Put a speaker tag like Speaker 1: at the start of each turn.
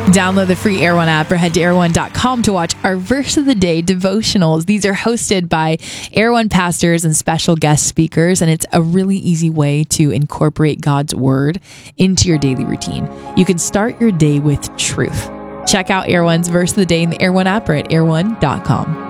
Speaker 1: Download the free Air One app or head to air1.com to watch our Verse of the Day devotionals. These are hosted by Air One pastors and special guest speakers, and it's a really easy way to incorporate God's Word into your daily routine. You can start your day with truth. Check out Air One's Verse of the Day in the Air One app or at air1.com.